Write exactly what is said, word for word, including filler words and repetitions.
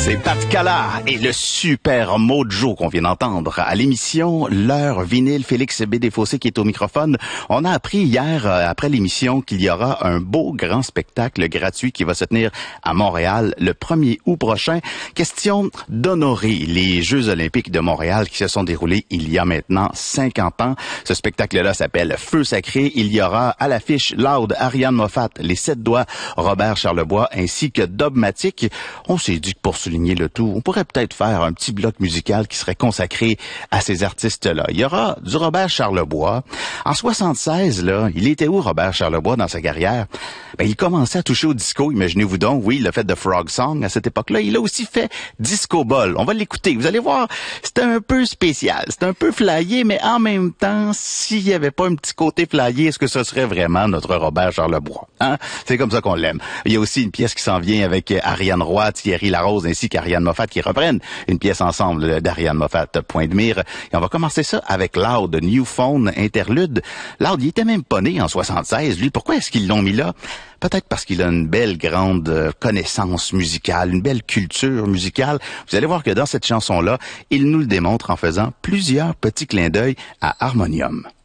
C'est Pat Cala et le super Mojo qu'on vient d'entendre à l'émission L'heure vinyle. Félix Bédéfossé qui est au microphone. On a appris hier, euh, après l'émission, qu'il y aura un beau grand spectacle gratuit qui va se tenir à Montréal le premier août prochain. Question d'honorer les Jeux olympiques de Montréal qui se sont déroulés il y a maintenant cinquante ans. Ce spectacle-là s'appelle Feu sacré. Il y aura à l'affiche Loud, Ariane Moffat, Les Sept Doigts, Robert Charlebois ainsi que Dogmatic. On s'est dit que pour souligner le tout, on pourrait peut-être faire un petit bloc musical qui serait consacré à ces artistes-là. Il y aura du Robert Charlebois. En soixante-seize, là, il était où Robert Charlebois dans sa carrière? Ben, il commençait à toucher au disco, imaginez-vous donc. Oui, il a fait de Frog Song à cette époque-là. Il a aussi fait Disco Ball. On va l'écouter. Vous allez voir, c'est un peu spécial. C'est un peu flyé, mais en même temps, s'il n'y avait pas un petit côté flyé, est-ce que ce serait vraiment notre Robert Charlebois? Hein? C'est comme ça qu'on l'aime. Il y a aussi une pièce qui s'en vient avec Ariane Roy, Thierry Larose ainsi qu'Ariane Moffat qui reprennent une pièce ensemble d'Ariane Moffat, Point de mire. Et on va commencer ça avec Loud, New Phone Interlude. Loud, il était même pas né en soixante-seize. Lui, pourquoi est-ce qu'ils l'ont mis là? Peut-être parce qu'il a une belle grande connaissance musicale, une belle culture musicale. Vous allez voir que dans cette chanson-là, il nous le démontre en faisant plusieurs petits clins d'œil à Harmonium.